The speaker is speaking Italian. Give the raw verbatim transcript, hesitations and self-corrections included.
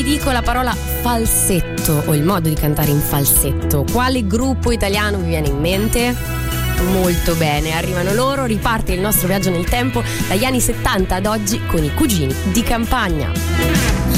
dico la parola falsetto o il modo di cantare in falsetto, quale gruppo italiano vi viene in mente? Molto bene, arrivano loro, riparte il nostro viaggio nel tempo dagli anni settanta ad oggi con i Cugini di Campagna.